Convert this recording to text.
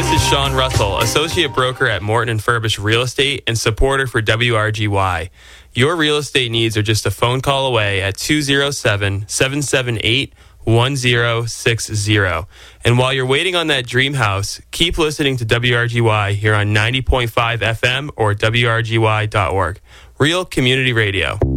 This is Sean Russell, Associate Broker at Morton & Furbish Real Estate and supporter for WRGY. Your real estate needs are just a phone call away at 207-778-1060. And while you're waiting on that dream house, keep listening to WRGY here on 90.5 FM or WRGY.org. Real Community Radio.